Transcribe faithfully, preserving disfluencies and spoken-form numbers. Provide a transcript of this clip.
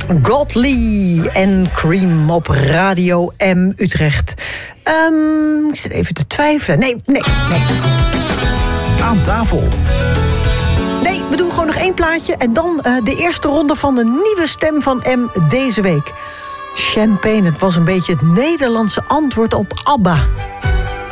Godly en Cream op Radio M Utrecht. Um, ik zit even te twijfelen. Nee, nee, nee. Aan tafel. Nee, we doen gewoon nog één plaatje. En dan uh, de eerste ronde van de nieuwe stem van M deze week. Champagne, het was een beetje het Nederlandse antwoord op ABBA.